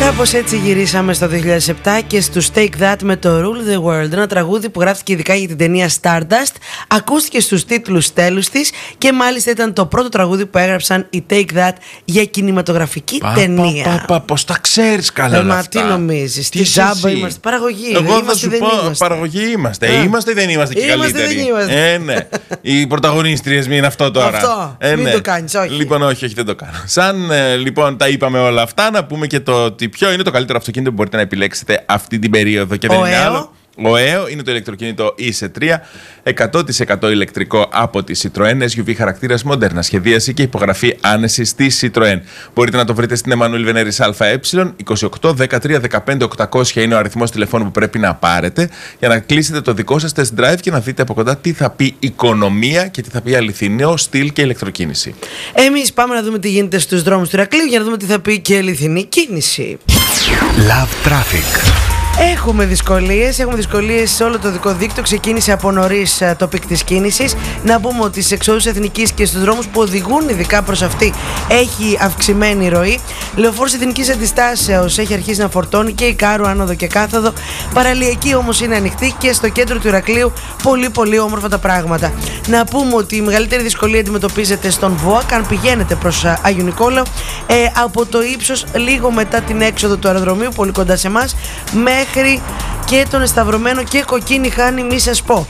Κάπως έτσι γυρίσαμε στο 2007 και στους Take That με το Rule the World, ένα τραγούδι που γράφτηκε ειδικά για την ταινία Stardust, ακούστηκε στους τίτλους τέλους της και μάλιστα ήταν το πρώτο τραγούδι που έγραψαν οι Take That για κινηματογραφική ταινία. Πώς τα ξέρεις καλά όλα αυτά? Τι νομίζεις, τι τζάμπα είμαστε, παραγωγή. Εγώ θα σου πω, παραγωγή είμαστε. Είμαστε ή δεν είμαστε και καλύτεροι? Ναι. Οι πρωταγωνίστριες, μην είναι αυτό τώρα. Αυτό, μην το κάνεις, όχι. Λοιπόν, όχι, δεν το κάνω. Σαν λοιπόν τα είπαμε όλα αυτά, να πούμε και το ότι ποιο είναι το καλύτερο αυτοκίνητο που μπορείτε να επιλέξετε αυτή την περίοδο. Και δεν είναι άλλο. Ο ΕΟ είναι το ηλεκτροκίνητο IC3, 100% ηλεκτρικό από τη Citroën, SUV χαρακτήρας, μοντέρνα σχεδίαση και υπογραφή άνεση στη Citroën. Μπορείτε να το βρείτε στην Εμμανουήλ Βενέρης ΑΕ, 28 13 15 800 είναι ο αριθμός τηλεφώνου που πρέπει να πάρετε για να κλείσετε το δικό σας test drive και να δείτε από κοντά τι θα πει οικονομία και τι θα πει αληθινό στυλ και ηλεκτροκίνηση. Εμείς πάμε να δούμε τι γίνεται στους δρόμους του Ηρακλείου για να δούμε τι θα πει και αληθινή κίνηση. Love Traffic. Έχουμε δυσκολίες σε όλο το δικό δίκτυο. Ξεκίνησε από νωρίς το πικ της κίνησης. Να πούμε ότι στις εξόδους Εθνικής και στους δρόμους που οδηγούν ειδικά προς αυτή έχει αυξημένη ροή. Λεωφόρος Εθνικής Αντιστάσεως έχει αρχίσει να φορτώνει και η Κάρου άνοδο και κάθοδο. Παραλιακή όμως είναι ανοιχτή και στο κέντρο του Ηρακλείου πολύ όμορφα τα πράγματα. Να πούμε ότι η μεγαλύτερη δυσκολία αντιμετωπίζεται στον ΒΟΑΚ αν πηγαίνετε προς Άγιο Νικόλαο, από το ύψος λίγο μετά την έξοδο του αεροδρομίου, πολύ κοντά σε εμάς, μέχρι και τον Εσταυρωμένο και Κοκκίνη Χάνη, μη σας πω.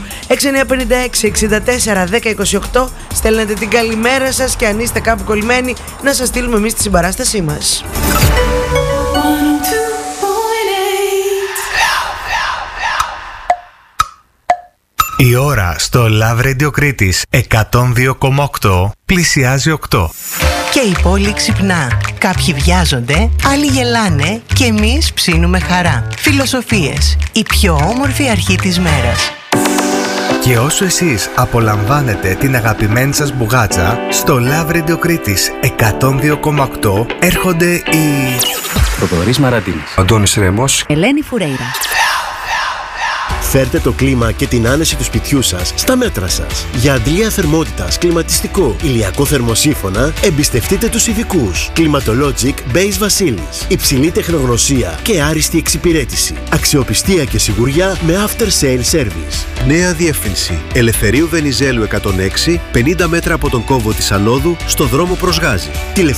6956-64-1028 στέλνετε την καλημέρα σας και αν είστε κάπου κολλημένοι να σας στείλουμε εμείς τη συμπαράστασή μας. Η ώρα στο Love Radio Κρήτης 102,8 πλησιάζει 8. Και η πόλη ξυπνά. Κάποιοι βιάζονται, άλλοι γελάνε και εμείς ψήνουμε χαρά. Φιλοσοφίες, η πιο όμορφη αρχή της μέρας. Και όσο εσείς απολαμβάνετε την αγαπημένη σας μπουγάτσα, στο Love Radio Κρήτης 102,8 έρχονται οι... Θοδωρής Μαραντίνης, Αντώνης Ρέμος, Ελένη Φουρέιρα. Φέρτε το κλίμα και την άνεση του σπιτιού σας στα μέτρα σας. Για αντλία θερμότητας, κλιματιστικό, ηλιακό θερμοσύφωνα, εμπιστευτείτε τους ειδικούς. Climatologic Base Βασίλης. Υψηλή τεχνογνωσία και άριστη εξυπηρέτηση. Αξιοπιστία και σιγουριά με after sale service. Νέα διεύθυνση Ελευθερίου Βενιζέλου 106, 50 μέτρα από τον κόμβο της Ανόδου, στο δρόμο προς Γάζη.